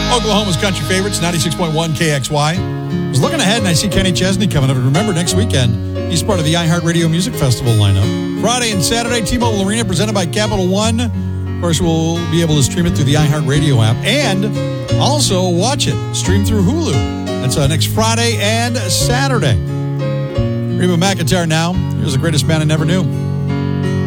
Oklahoma's country favorites, 96.1 KXY. I was looking ahead and I see Kenny Chesney coming up. And remember, next weekend, he's part of the iHeartRadio Music Festival lineup. Friday and Saturday, T-Mobile Arena, presented by Capital One. Of course, we'll be able to stream it through the iHeartRadio app and also watch it stream through Hulu. That's next Friday and Saturday. Reba McEntire now. Here's the greatest band I never knew.